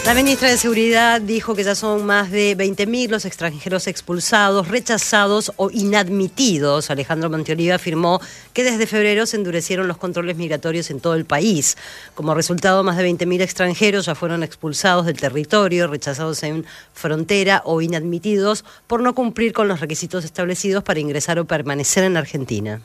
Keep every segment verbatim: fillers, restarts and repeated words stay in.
La ministra de Seguridad dijo que ya son más de veinte mil los extranjeros expulsados, rechazados o inadmitidos. Alejandro Mantioliva afirmó que desde febrero se endurecieron los controles migratorios en todo el país. Como resultado, más de veinte mil extranjeros ya fueron expulsados del territorio, rechazados en frontera o inadmitidos por no cumplir con los requisitos establecidos para ingresar o permanecer en Argentina.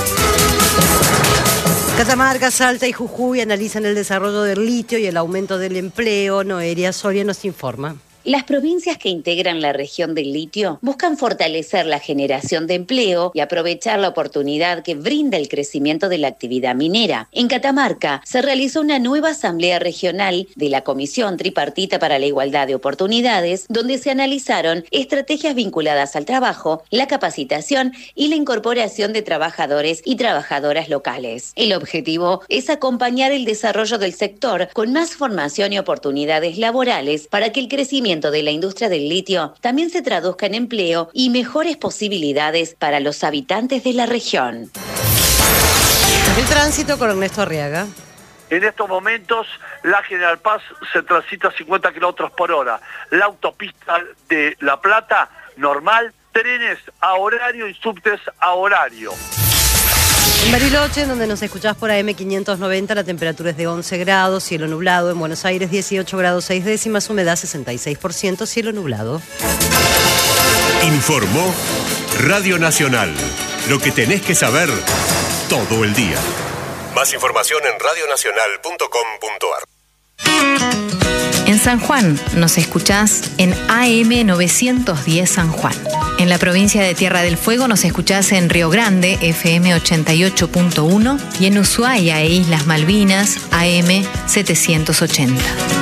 Catamarca, Salta y Jujuy analizan el desarrollo del litio y el aumento del empleo. Noelia Soria nos informa. Las provincias que integran la región del litio buscan fortalecer la generación de empleo y aprovechar la oportunidad que brinda el crecimiento de la actividad minera. En Catamarca se realizó una nueva asamblea regional de la Comisión Tripartita para la Igualdad de Oportunidades, donde se analizaron estrategias vinculadas al trabajo, la capacitación y la incorporación de trabajadores y trabajadoras locales. El objetivo es acompañar el desarrollo del sector con más formación y oportunidades laborales para que el crecimiento de la industria del litio también se traduzca en empleo y mejores posibilidades para los habitantes de la región. El tránsito con Ernesto Arriaga. En estos momentos, la General Paz se transita a cincuenta kilómetros por hora. La autopista de La Plata, normal, trenes a horario y subtes a horario. En Bariloche, donde nos escuchás por A M quinientos noventa, la temperatura es de once grados, cielo nublado. En Buenos Aires, dieciocho grados seis décimas, humedad sesenta y seis por ciento, cielo nublado. Informó Radio Nacional. Lo que tenés que saber todo el día. Más información en radio nacional punto com punto a r. En San Juan nos escuchás en A M novecientos diez San Juan. En la provincia de Tierra del Fuego nos escuchás en Río Grande, F M ochenta y ocho punto uno, y en Ushuaia e Islas Malvinas, A M setecientos ochenta.